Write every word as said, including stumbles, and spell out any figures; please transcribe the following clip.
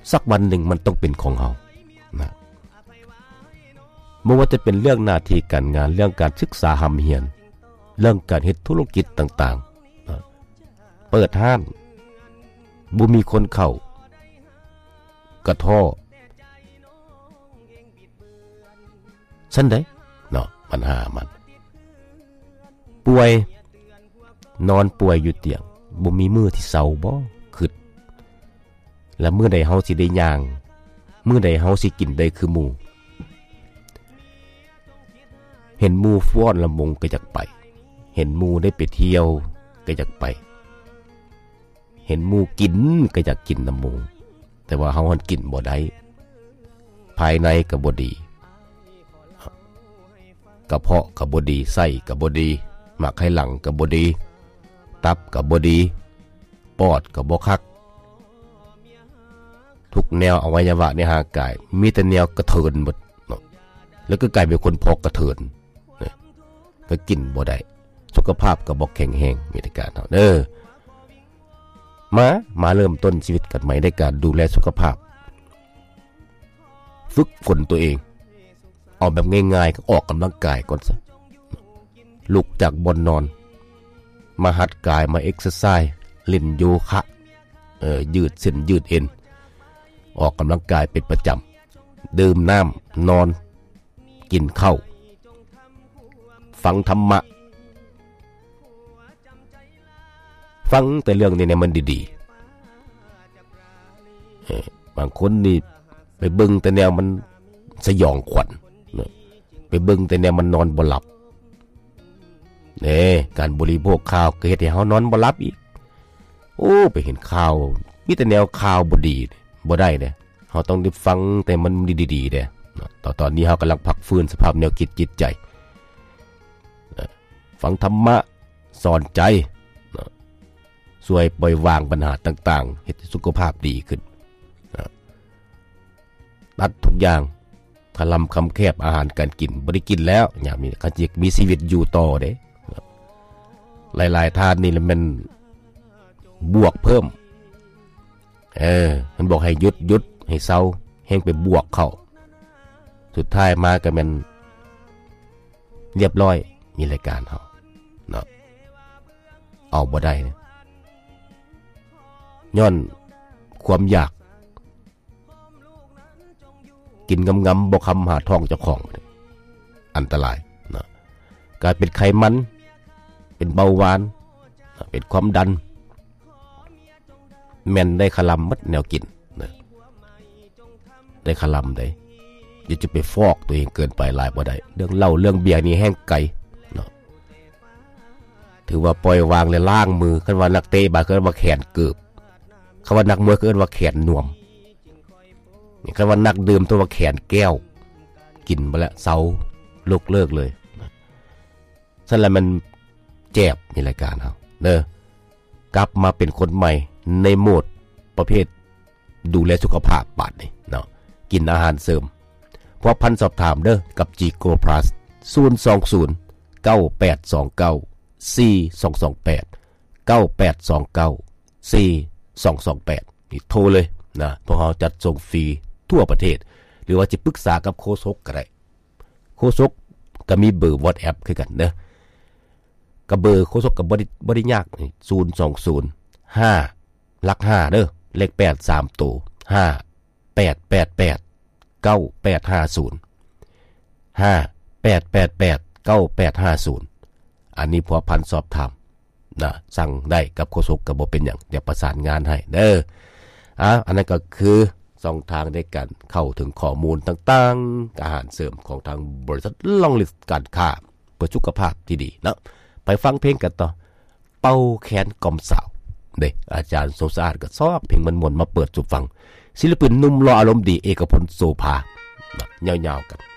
สักวันหนึ่งมันต้องเป็นของเรานะไม่ว่าจะเป็นเรื่องหน้าที่การงานเรื่องการศึกษาหำเหียนเรื่องการเฮ็ดธุรกิจต่างๆนะเปิดห้างบ่มีคนเข้ากระท้อซั่นได้เนาะปัญหามันป่วยนอนป่วยอยู่เตียงบ่มีมื้อที่เศร้าบ่คิดแล้วมื้อใดเฮาสิได้ย่างมื้อใดเฮาสิกินได้คือหมู่เห็นหมู่ฟ้อนลำวงก็อยากไปเห็นหมู่ได้ไปเที่ยวก็อยากไปเห็นหมู่กินก็อยากกินน้ำหมู่แต่ว่าเฮาหันกินบ่ได้ภายในก็บ่ดีกระเพาะก็บ่ดีไส้ก็บ่ดีหมักให้หลังก็บ่ดีตับก็บ่ดีปอดก็บ่คักทุกแนวอวัยวะในร่างกายมีแต่แนวกระเทินหมดเนาะแล้วก็กลายเป็นคนพอกกระเทินเนี่ยก็กินบ่ได้สุขภาพก็บ่แข็งแรงมีแต่การเนาะเด้อมามาเริ่มต้นชีวิตกันใหม่ในการดูแลสุขภาพฝึกฝนตัวเองเอาแบบง่ายๆก็ออกกำลังกายก่อนซะลุกจากบนนอนมาหัดกายมาเอ็กซ์ไซส์เล่นโยคะเอ่อยืดเส้นยืดเอ็นออกกำลังกายเป็นประจำดื่มน้ำนอนกินข้าวฟังธรรมะฟังแต่เรื่องนี้เนี่ยมันดีๆบางคนนี่ไปเบิ่งแต่แนวมันสยองขวัญไปเบิ่งแต่แนวมันนอนบ่หลับนี่การบริโภคข่าวก็เฮ็ดให้เฮานอนบ่หลับอีกโอ้ไปเห็นข่าวมีแต่แนวข่าวบ่ดีบ่ได้เด้เฮาต้องได้ฟังแต่มันดีๆเด้ตอนตอนนี้เฮากำลังพักฟื้นสภาพแนวคิดจิตใจฟังธรรมะสอนใจช่วยปล่อยวางปัญหาต่างๆเฮ็ดให้สุขภาพดีขึ้นตัดทุกอย่างคลำคำแคบอาหารการกินบ่ได้กินแล้วอยากมีคันจิมีชีวิตอยู่ต่อเด้หลายๆทานนี่มันบวกเพิ่มเออมันบอกให้หยุดหยุดให้เศร้าแห่งไปบวกเข้าสุดท้ายมาก็แม่นเรียบร้อยมีรายการเฮาเนาะเอาบ่ได้นะย้อนความอยากกินงำๆบ่คำหาท้องเจ้าของอันตรายนะกลายเป็นไขมันเป็นเบาหวานเป็นความดันแม่นได้คลำมัดแนวกินนะได้คลำได้อย่าจะไปฟอกตัวเองเกินไปหลายบ่ได้เรื่องเหล้าเรื่องเบียร์นี่แห้งไกลเนาะถือว่าปล่อยวางและล้างมือคันว่านักเตะบาเกินว่าแขนเกือบคำว่านักมวยเกินว่าแขนน่วมนี่คำว่านักดื่มตัวว่าแขนแก้วกินไปแล้วเซาลุกเลิกเลยฉะนั้นมันแจบในรายการเฮาเด้อกลับมาเป็นคนใหม่ในโหมดประเภทดูแลสุขภาพบาดนี่เนาะกินอาหารเสริมพอพันสอบถามเด้อกับ จี โก Plus ศูนย์ สอง ศูนย์ เก้า แปด สอง เก้า สี่ สอง สอง แปด เก้า แปด สอง เก้า สี่ สอง สอง แปดนี่โทรเลยนะเพราะเราจัดส่งฟรีทั่วประเทศหรือว่าจะปรึกษากับโฆษกก็ได้โฆษกก็มีเบอร์ WhatsApp คือกันเด้อกับเบอร์โฆษกก็บ่ได้บ่ได้ยากนี่ศูนย์ สอง ศูนย์ ห้าหลักห้าเด้อเลขแปดสามตัวห้า แปด แปด แปด เก้า แปด ห้า ศูนย์ ห้า แปด แปด แปด เก้า แปด ห้า ศูนย์อันนี้พอพันสอบถามนะสั่งได้กับโฆษกก็บ่เป็นหยังเดี๋ยวประสานงานให้เด้ออ่ะอันนั้นก็คือช่องทางในการเข้าถึงข้อมูลต่างๆอาหารเสริมของทางบริษัทลองลิสต์การค้าเพื่อสุขภาพที่ดีเนาะไปฟังเพลงกันต่อเป่าแขนกล่อมสาวเด้อาจารย์โซสะอาดก็ซอกเพลงมันๆมาเปิดสู่ฟังศิลปินหนุ่มรออารมณ์ดีเอกพลโสภายาวๆกัน